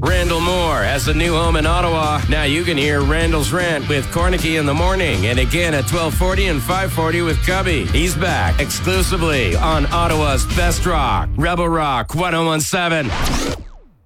Randall Moore has a new home in Ottawa. Now you can hear Randall's Rant with Cornicky in the morning and again at 12:40 and 5:40 with Cubby. He's back exclusively on Ottawa's Best Rock, Rebel Rock 101.7.